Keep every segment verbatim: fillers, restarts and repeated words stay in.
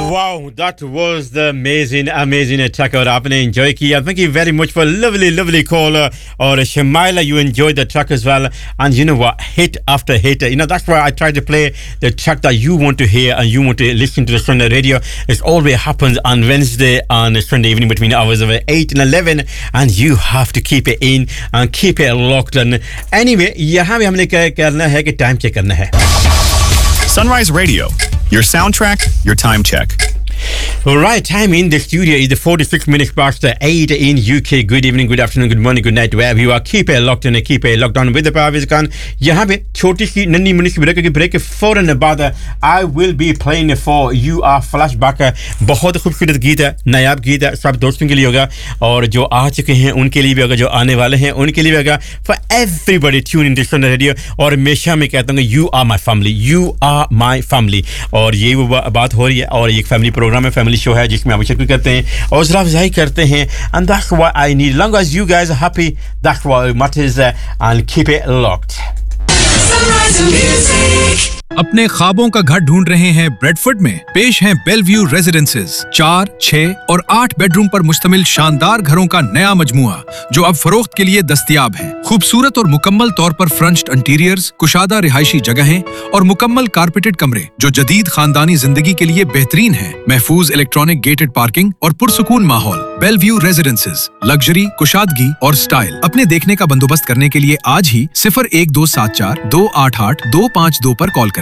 Wow, that was the amazing, amazing track और आपने enjoy किया. Thank you very much for lovely, lovely call. Or Shamaila, you enjoyed the track as well. And you know what? Hit after hit. You know, that's why I try to play the track that you want to hear and you want to listen to the Sunday radio. It always happens on Wednesday and Sunday evening between hours of eight and eleven. And you have to keep it in and keep it locked. And anyway, यहाँ भी हमने क्या करना है कि time check करना है. Sunrise Radio, your soundtrack, your time check. Right, time in the studio is the forty-six minutes past the eight in U K. Good evening, good afternoon, good morning, good night, wherever you are. Keep it locked in and keep it locked on with the Parviz Khan. यहाँ पे छोटी सी नन्ही मुन्नी सी break की break के फौरन बाद I will be playing for you a flashback. बहुत खूबसूरत गीत है, नायाब गीत है, सब दोस्तों के लिए होगा और जो आ चुके हैं उनके लिए भी होगा, जो आने वाले हैं उनके लिए भी होगा. For everybody tune in to Sunday Radio. और हमेशा मैं कहता हूँ you are my family, you are my family. और ये वो बात हो रही है और एक फैमिली प्रोग्राम है, फैमिली शो है जिसमें आप शिरकत करते हैं और हौसला अफजाई करते हैं. And that's what I need. Long as you guys are happy, that's what matters. Uh, and keep it locked. Sunrise Music. अपने ख्वाबों का घर ढूंढ रहे हैं ब्रेडफोर्ड में? पेश हैं बेलव्यू रेजिडेंसेज. चार, छह और आठ बेडरूम पर मुश्तमिल शानदार घरों का नया मजमुआ जो अब फरोख्त के लिए दस्तयाब है. खूबसूरत और मुकम्मल तौर पर फ्रंच्ड इंटीरियर्स, कुशादा रिहायशी जगहें और मुकम्मल कारपेटेड कमरे जो जदीद खानदानी जिंदगी के लिए बेहतरीन हैं. महफूज इलेक्ट्रॉनिक गेटेड पार्किंग और पुरसुकून माहौल. बेलव्यू रेजिडेंसेज, लग्जरी, कुशादगी और स्टाइल. अपने देखने का बंदोबस्त करने के लिए आज ही सिफर एक दो सात चार दो आठ आठ दो पाँच दो पर कॉल करें.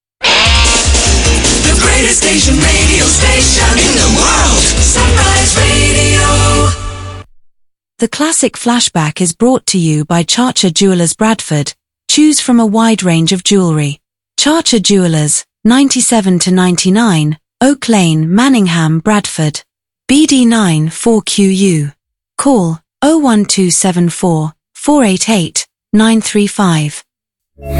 The greatest station, radio station in the world. Sunrise Radio. The classic flashback is brought to you by Charcher Jewelers Bradford. Choose from a wide range of jewellery. Charcher Jewelers, ninety-seven to ninety-nine, Oak Lane, Manningham, Bradford. B D nine four Q U. Call oh one two seven four, four eight eight, nine three five.